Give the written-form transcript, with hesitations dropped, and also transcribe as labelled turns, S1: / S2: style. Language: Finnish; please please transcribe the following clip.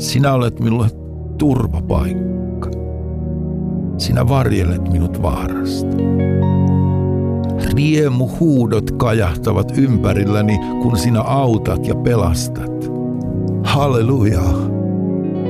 S1: Sinä olet minulle turvapaikka. Sinä varjelet minut vaarasta. Riemuhuudot kajahtavat ympärilläni, kun sinä autat ja pelastat. Halleluja!